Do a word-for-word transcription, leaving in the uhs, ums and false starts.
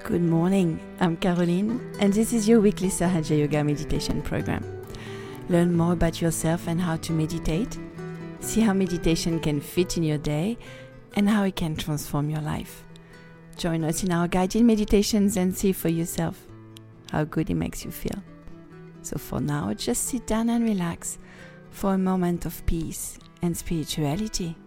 Good morning, I'm Caroline, and this is your weekly Sahaja Yoga meditation program. Learn more about yourself and how to meditate. See how meditation can fit in your day and how it can transform your life. Join us in our guided meditations and see for yourself how good it makes you feel. So for now, just sit down and relax for a moment of peace and spirituality.